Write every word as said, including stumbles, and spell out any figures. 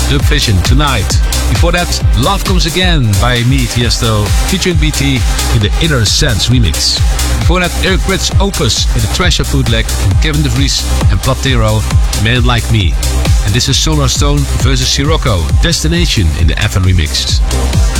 Dub Vision, Tonight. Before that, Love Comes Again by me, Tiesto, featuring B T in the Inner Sense remix. Before that, Eric Britt's Opus in the Treasure bootleg from Kevin De Vries and Platero, Man Like Me. And this is Solar Stone versus Sirocco, Destination in the F N remix.